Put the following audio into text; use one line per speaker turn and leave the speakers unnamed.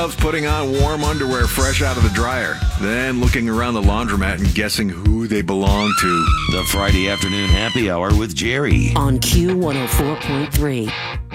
Loves putting on warm underwear fresh out of the dryer, then looking around the laundromat and guessing who they belong to.
The Friday afternoon happy hour with Jerry
on Q104.3.